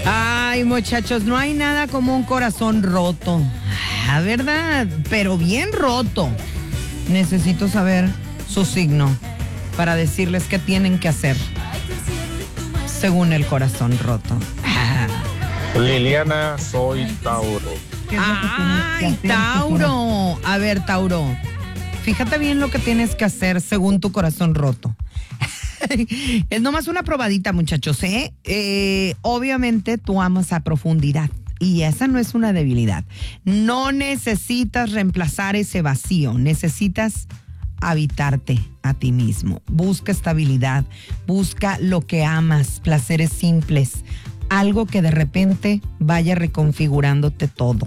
Ay, muchachos, no hay nada como un corazón roto. La verdad, pero bien roto. Necesito saber su signo para decirles qué tienen que hacer según el corazón roto. Liliana, soy Tauro. ¡Ay, Tauro! A ver, Tauro, fíjate bien lo que tienes que hacer según tu corazón roto. Es nomás una probadita, muchachos, ¿eh? Obviamente tú amas a profundidad y esa no es una debilidad. No necesitas reemplazar ese vacío, necesitas habitarte a ti mismo. Busca estabilidad, busca lo que amas, placeres simples, algo que de repente vaya reconfigurándote todo.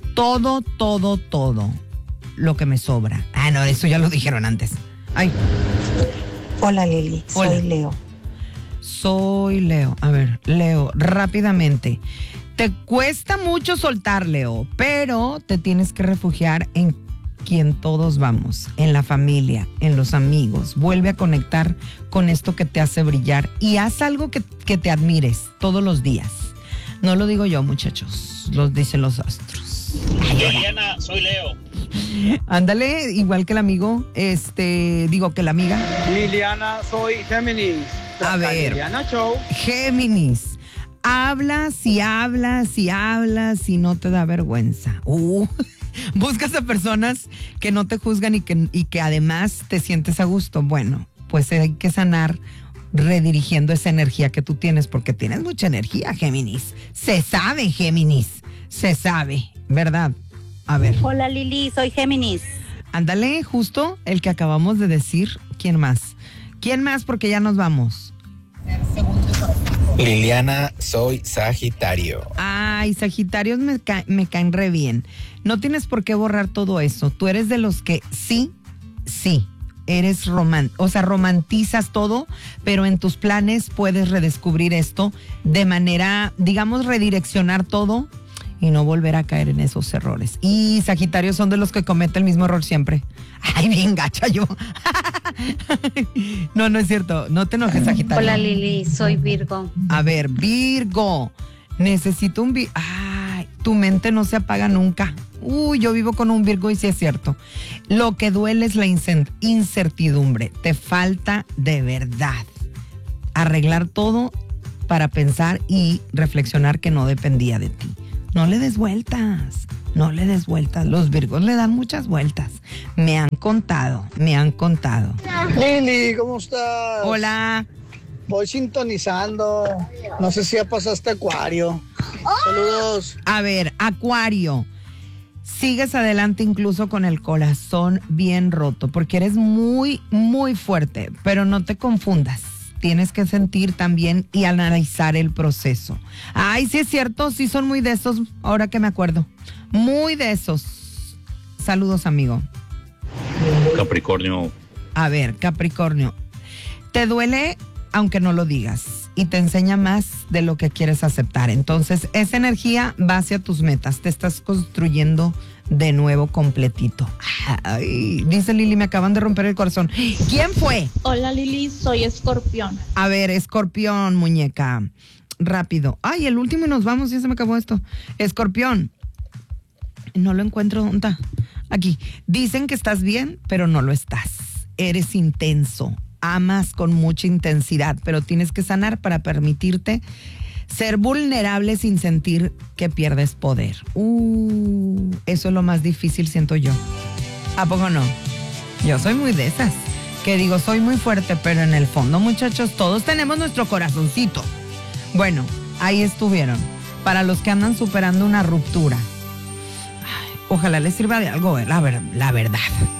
Todo lo que me sobra. Ah, no, eso ya lo dijeron antes. Ay. Hola Lili, Hola. soy Leo. Soy Leo. A ver, Leo, rápidamente. Te cuesta mucho soltar, Leo, pero te tienes que refugiar en quien todos vamos, en la familia, en los amigos. Vuelve a conectar con esto que te hace brillar y haz algo que te admires todos los días. No lo digo yo, muchachos, lo dicen los astros. Liliana, soy Leo. Ándale, igual que el amigo, digo que la amiga. Liliana, soy Géminis. A ver. Liliana Show. Géminis, hablas y hablas y hablas y no te da vergüenza. Buscas a personas que no te juzgan y que además te sientes a gusto. Bueno, pues hay que sanar redirigiendo esa energía que tú tienes, porque tienes mucha energía, Géminis. Se sabe, Géminis, se sabe, ¿verdad? A ver. Hola Lili, soy Géminis. Ándale, justo el que acabamos de decir. ¿Quién más? ¿Quién más? Porque ya nos vamos. Liliana, soy Sagitario. Ay, Sagitarios me caen re bien. No tienes por qué borrar todo eso. Tú eres de los que sí, eres romantizas todo, pero en tus planes puedes redescubrir esto de manera, digamos, redireccionar todo y no volver a caer en esos errores. Y Sagitarios son de los que cometen el mismo error siempre. Ay, bien gacha yo. No es cierto. No te enojes, Sagitario. Hola Lili, soy Virgo. A ver, Virgo. Necesito un Virgo. Ay, tu mente no se apaga nunca. Yo vivo con un Virgo y sí es cierto. Lo que duele es la incertidumbre. Te falta de verdad arreglar todo para pensar y reflexionar que no dependía de ti. No le des vueltas. Los Virgos le dan muchas vueltas. Me han contado. Lili, ¿cómo estás? Hola. Voy sintonizando. No sé si ya pasaste Acuario. Saludos. A ver, Acuario. Sigues adelante incluso con el corazón bien roto, porque eres muy, muy fuerte, pero no te confundas. Tienes que sentir también y analizar el proceso. Ay, sí es cierto, sí son muy de esos, ahora que me acuerdo. Muy de esos. Saludos, amigo. Capricornio. A ver, Capricornio. Te duele aunque no lo digas y te enseña más de lo que quieres aceptar. Entonces, esa energía va hacia tus metas. Te estás construyendo de nuevo completito. Ay, dice Lili, me acaban de romper el corazón. ¿Quién fue? Hola Lili, soy Escorpión. A ver, Escorpión, muñeca. Rápido. Ay, el último y nos vamos, ya se me acabó esto. Escorpión. No lo encuentro, ¿dónde está? Aquí. Dicen que estás bien, pero no lo estás. Eres intenso. Amas con mucha intensidad, pero tienes que sanar para permitirte ser vulnerable sin sentir que pierdes poder. Eso es lo más difícil, siento yo. ¿A poco no? Yo soy muy de esas, que digo, soy muy fuerte, pero en el fondo, muchachos, todos tenemos nuestro corazoncito. Bueno, ahí estuvieron. Para los que andan superando una ruptura. Ay, ojalá les sirva de algo, la verdad.